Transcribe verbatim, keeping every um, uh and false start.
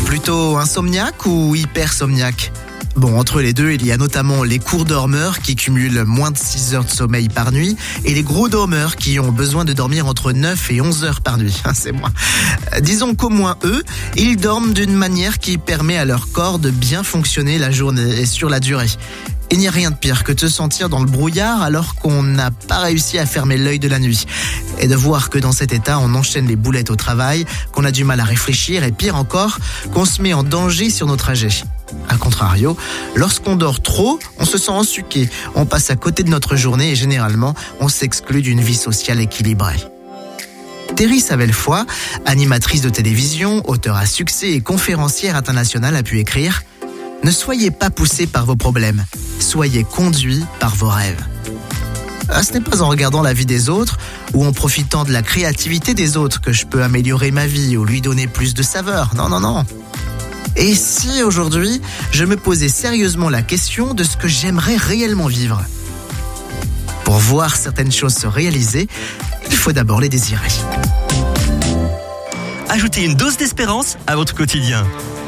plutôt insomniaque ou hypersomniaque ? Bon, entre les deux, il y a notamment les courts dormeurs qui cumulent moins de six heures de sommeil par nuit et les gros dormeurs qui ont besoin de dormir entre neuf et onze heures par nuit. C'est moi. Disons qu'au moins eux, ils dorment d'une manière qui permet à leur corps de bien fonctionner la journée et sur la durée. Il n'y a rien de pire que de se sentir dans le brouillard alors qu'on n'a pas réussi à fermer l'œil de la nuit. Et de voir que dans cet état, on enchaîne les boulettes au travail, qu'on a du mal à réfléchir et pire encore, qu'on se met en danger sur nos trajets. A contrario, lorsqu'on dort trop, on se sent ensuqué, on passe à côté de notre journée et généralement, on s'exclut d'une vie sociale équilibrée. Terry Savelfoy, animatrice de télévision, auteure à succès et conférencière internationale, a pu écrire « Ne soyez pas poussés par vos problèmes, soyez conduits par vos rêves ». Ce n'est pas en regardant la vie des autres ou en profitant de la créativité des autres que je peux améliorer ma vie ou lui donner plus de saveur. Non, non, non. Et si aujourd'hui, je me posais sérieusement la question de ce que j'aimerais réellement vivre ? Pour voir certaines choses se réaliser, il faut d'abord les désirer. Ajoutez une dose d'espérance à votre quotidien.